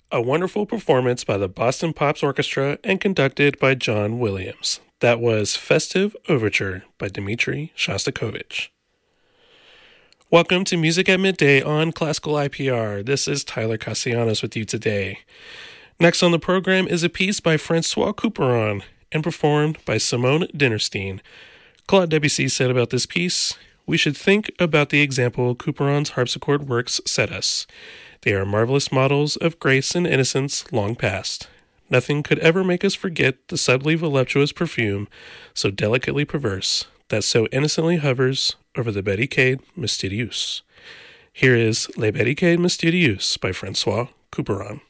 A wonderful performance by the Boston Pops Orchestra and conducted by John Williams. That was Festive Overture by Dmitri Shostakovich. Welcome to Music at Midday on Classical IPR. This is Tyler Castellanos with you today. Next on the program is a piece by Francois Couperin and performed by Simone Dinnerstein. Claude Debussy said about this piece, "We should think about the example Couperin's harpsichord works set us. They are marvelous models of grace and innocence long past. Nothing could ever make us forget the subtly voluptuous perfume, so delicately perverse, that so innocently hovers over the Barricade Mystérieuse." Here is Les Barricades Mystérieuses by Francois Couperin.